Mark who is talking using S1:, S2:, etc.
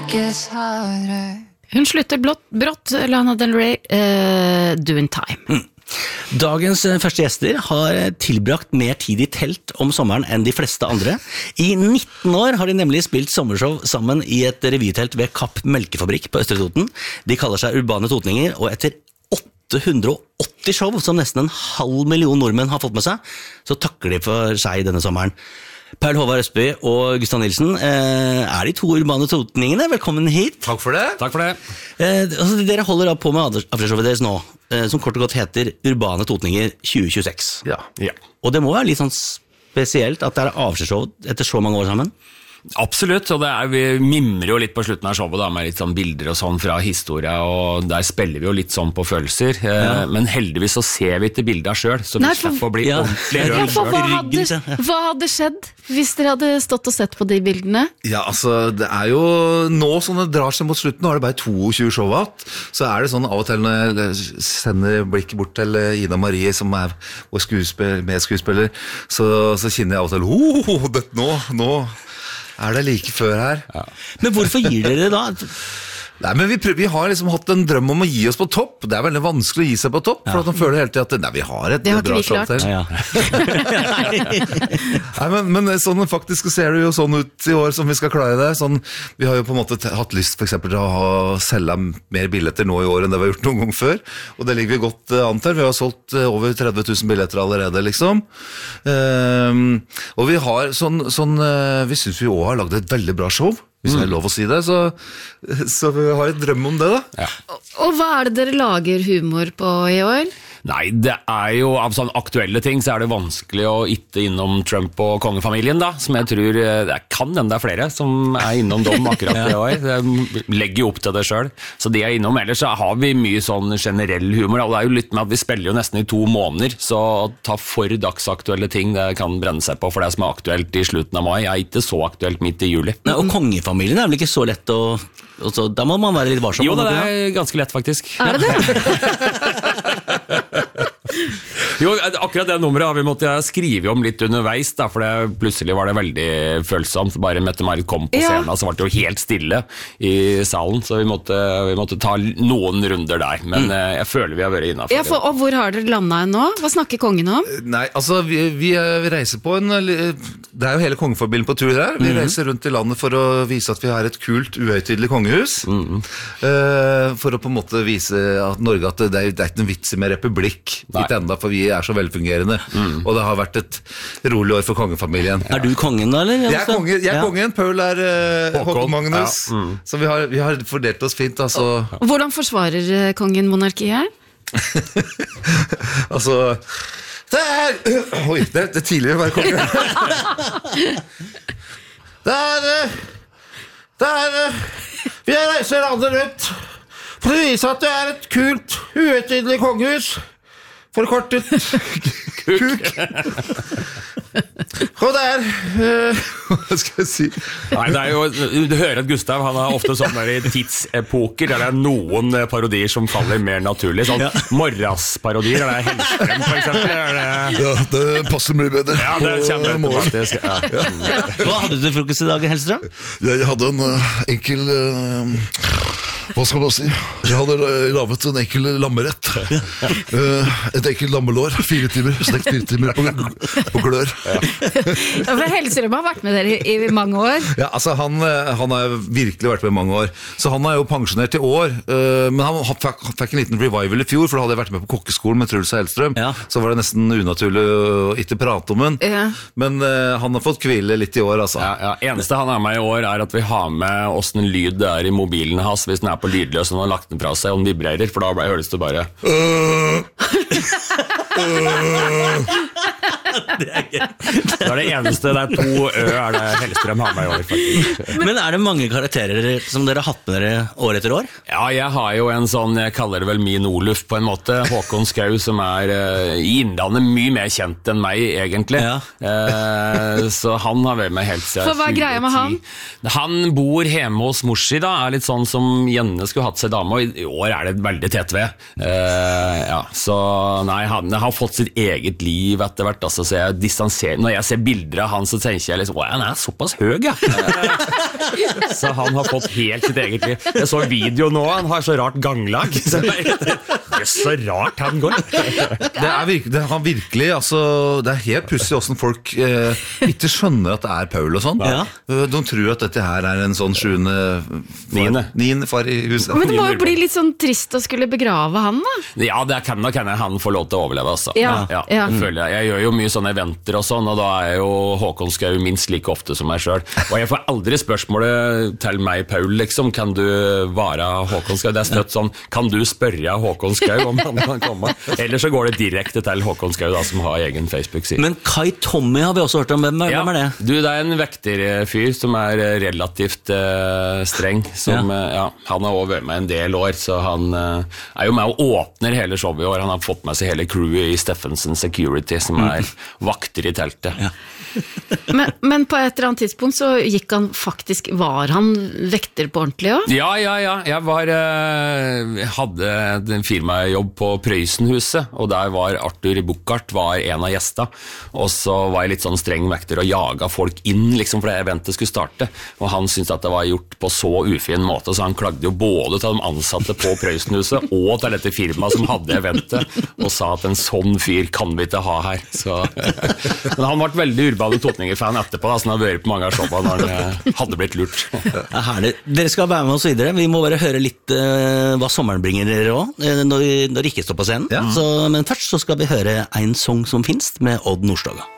S1: Hun slutter brått, Lana Del Rey, Doing Time.
S2: Dagens første gjester har tilbrakt mer tid i telt om sommeren enn de fleste andre. I 19 år har de nemlig spilt sommershow sammen i et revytelt ved Kapp Melkefabrikk på Østre Toten. De kaller seg Urbane Totninger, og etter 880 show som nesten 500 000 nordmenn har fått med seg, så takker de for seg denne sommeren. Paul Håvard Østby og Gustav Nilsen er de to Urbane Totningene. Velkommen hit.
S3: Takk for det.
S4: Takk for det.
S2: Dere holder da på med avskjedsshowet deres nå, som kort og godt heter Urbane Totninger 2026.
S3: Ja.
S2: Og det må være litt sånn spesielt at det er avskjedsshow etter så mange år sammen.
S4: Absolutt, og vi mimrer jo litt på slutten av showet da, med litt sånn bilder og sånn fra historia, og der spiller vi jo litt sånn på følelser, men heldigvis så ser vi ikke bildet selv, så vi slipper å bli ordentlig rød selv.
S1: Hva hadde skjedd hvis dere hadde stått og sett på de bildene?
S3: Ja, altså, det er jo nå sånn det drar seg mot slutten, nå er det bare 22 show igjen, så er det sånn av og til når jeg sender blikket bort til Ida Marie, som er vår medskuespiller, så kjenner jeg av og til, nå er det like før her. Ja.
S2: Men hvorfor gir dere det da?
S3: Nei, men vi har liksom hatt en drøm om å gi oss på topp. Det er veldig vanskelig å gi seg på topp, for at man føler hele tiden at vi har et bra show til. Nei, men sånn faktisk ser det jo sånn ut i år som vi skal klare det. Sånn, vi har jo på en måte hatt lyst for eksempel til å selge mer billetter nå i år enn det vi har gjort noen gang før, og det ligger vi godt an til. Vi har solgt over 30 000 billetter allerede, liksom. Og vi har vi synes vi også har laget et veldig bra show, hvis det er lov å si det, så vi har et drøm om det da.
S1: Ja. Og hva er det dere lager humor på i år?
S4: Nei, det er jo av sånne aktuelle ting så er det vanskelig å ikke innom Trump og kongefamilien da, som jeg tror, det kan hende det er flere som er innom dem akkurat i år. De legger jo opp til det selv, så de er innom. Ellers så har vi mye sånn generell humor, og det er jo litt med at vi spiller jo nesten i 2 måneder, så å ta for dagsaktuelle ting, det kan brenne seg på, for det som er aktuelt i slutten av mai, er ikke så aktuelt midt i juli.
S2: Nei, og kongefamilien er vel ikke så lett å... da må man være litt varsom.
S4: Jo, det er ganske lett faktisk.
S1: Er det det?
S4: Jo, akkurat det nummeret har vi måttet skrive om litt underveis da, for det, plutselig var det veldig følsomt. Bare Mette-Marit kom på scenen, så var det jo helt stille i salen, så vi måtte ta noen runder der, men jeg føler vi har vært innenfor.
S1: Ja, og hvor har dere landet nå? Hva snakker kongen om?
S3: Nei, altså vi reiser på det er jo hele kongefamilien på tur der. Vi reiser rundt i landet for å vise at vi har et kult, uhøytidelig kongehus, for å på en måte vise at Norge, at det er ikke en vits med republikk, ikke enda, for vi er så velfungerende, og det har vært et rolig år for kongefamilien.
S2: Er du kongen da, eller?
S3: Jeg er kongen, Paul er Håkon Magnus, så vi har fordelt oss fint, altså.
S1: Hvordan forsvarer kongen monarkiet?
S3: Altså, det er tidligere å være kongen. Vi reiser landet rundt for å vise at det er et kult, uhøytidelig kongehus. Forkortet kuk. Og det er hva skal jeg si?
S4: Nei, det er jo, du hører at Gustav, han har ofte sånne tidsepoker der det er noen parodier som faller mer naturlig, sånn morrasparodier, er det Hellstrøm for eksempel?
S3: Ja, det passer mye bedre.
S4: Ja, det kommer faktisk.
S2: Hva hadde du til frokost i dag, Hellstrøm?
S5: Jeg hadde en enkel hva skal man si? Jeg hadde lavet en enkel lammerett. Et enkel lammelår, 4 timer, stekt 4 timer på glør.
S1: Ja, for Hellstrøm har vært med dere i mange år.
S3: Ja, altså han har virkelig vært med i mange år. Så han er jo pensjonert i år, men han fikk en liten revival i fjor, for da hadde jeg vært med på kokkeskolen med Truls og Hellstrøm, så var det nesten unaturlig å ikke prate om den. Men han har fått hvile litt i år, altså.
S4: Ja, eneste han er med i år er at vi har med hvordan lyd det er i mobilen hans, hvis den er på lydløs og han har lagt den fra seg og den vibrerer, for da høres det bare det er gøy. Det er det eneste, det er 2 er det Hellstrøm har med i år faktisk.
S2: Men er det mange karakterer som dere har hatt med dere år etter år?
S4: Ja, jeg har jo en sånn, jeg kaller det vel min Oluf på en måte, Håkon Skau, som er i Innlandet mye mer kjent enn meg egentlig, så han har vært med helt siden 2010.
S1: For hva er greia med han?
S4: Han bor hjemme hos morsi da, er litt sånn som Jenne skulle hatt seg dame, og i år er det veldig tett ved. Så nei, han har fått sitt eget liv etter hvert, altså, så jeg distanserer. Når jeg ser bilder av han, så tenker jeg liksom, han såpass høy, ja. Så han har fått helt sitt eget liv. Jeg så video nå, han har så rart ganglag. Så det så rart han går.
S3: Det han virkelig, altså, det helt plutselig hvordan folk ikke skjønner at det Paul og sånn.
S2: Ja.
S3: De tror at dette her en sånn 9. far i huset.
S1: Men det må jo bli litt sånn trist å skulle begrave han, da.
S4: Ja, det kan han få lov til å overleve, altså.
S1: Ja.
S4: Det føler jeg. Jeg gjør jo mye sånne eventer og sånn, og da jo Håkon Skau minst like ofte som meg selv. Og jeg får aldri spørsmålet til meg, Paul, liksom, kan du være Håkon Skau? Det støtt sånn, kan du spørre Håkon Skau om han kan komme? Eller så går det direkte til Håkon Skau, da, som har egen Facebook-side.
S2: Men Kai Tommy har vi også hørt om. Hvem er det?
S4: Du, det en vekterfyr som relativt streng, som, han har også vært med en del år, så han jo med og åpner hele showet i år. Han har fått med seg hele crewet i Steffensen Security, som vakter i teltet.
S2: Ja.
S1: Men på et eller annet tidspunkt så var han vekter på ordentlig også?
S4: Ja. Jeg hadde en firmajobb på Prøysenhuset, og der var Arthur Buchart var en av gjestene, og så var jeg litt sånn streng vekter og jaget folk inn, liksom, for det eventet skulle starte, og han syntes at det var gjort på så ufin måte, så han klagde jo både til de ansatte på Prøysenhuset og til dette firmaet som hadde eventet, og sa at en sånn fyr kan vi ikke ha her. Så. Men han ble veldig urban Totninger-fan etterpå, da, så han har vært på mange av showene når han hadde blitt lurt.
S2: Herlig. Dere skal være med oss videre. Vi må bare høre litt hva sommeren bringer dere også, når dere ikke står på scenen. Ja. Men først så skal vi høre en sang som finnes med Odd Nordstoga.